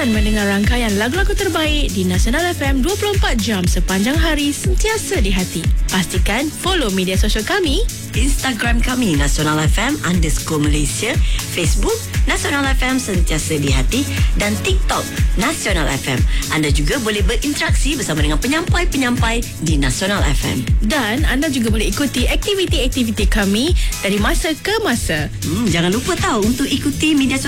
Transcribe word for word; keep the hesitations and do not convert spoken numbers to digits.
dan mendengar rangkaian lagu-lagu terbaik di Nasional F M dua puluh empat jam sepanjang hari sentiasa di hati. Pastikan follow media sosial kami, Instagram kami Nasional F M underscore Malaysia, Facebook Nasional F M sentiasa di hati dan TikTok Nasional F M. Anda juga boleh berinteraksi bersama dengan penyampai-penyampai di Nasional F M. dan anda juga boleh ikuti aktiviti-aktiviti kami dari masa ke masa. Hmm, jangan lupa tahu untuk ikuti media sosial